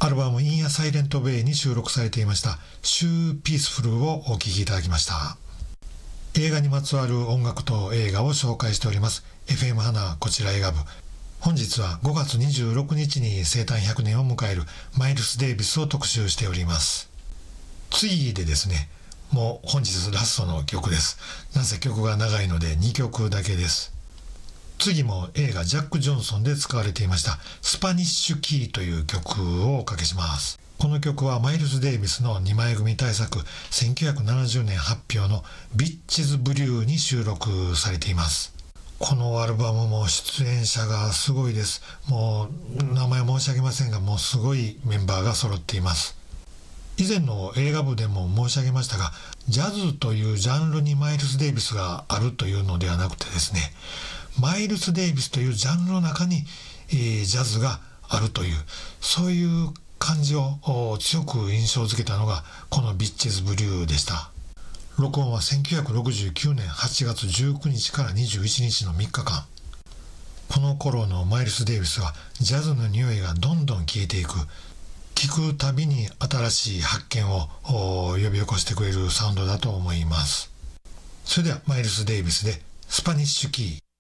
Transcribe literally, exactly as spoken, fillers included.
アルバムイン・ア・サイレント・ベイに収録されていましたシュー・ピースフルをお聴きいただきました。映画にまつわる音楽と映画を紹介しております エフエム 花こちら映画部。本日はごがつにじゅうろくにちに生誕ひゃくねんを迎えるマイルス・デイビスを特集しております。次でですね、もう本日ラストの曲です。なぜ曲が長いのでにきょくだけです。次も映画ジャック・ジョンソンで使われていましたスパニッシュ・キーという曲をおかけします。この曲はマイルス・デイビスのにまい組大作せんきゅうひゃくななじゅうねん発表のビッチズ・ブリューに収録されています。このアルバムも出演者がすごいです。もう名前申し上げませんが、もうすごいメンバーが揃っています。以前の映画部でも申し上げましたが、ジャズというジャンルにマイルス・デイビスがあるというのではなくてですね、マイルス・デイビスというジャンルの中に、えー、ジャズがあるという、そういう感じを強く印象づけたのがこのビッチズ・ブリューでした。録音はせんきゅうひゃくろくじゅうきゅうねんはちがつじゅうくにちからにじゅういちにちのみっかかん。この頃のマイルス・デイビスはジャズの匂いがどんどん消えていく、聴くたびに新しい発見を呼び起こしてくれるサウンドだと思います。それではマイルス・デイビスでスパニッシュ・キー。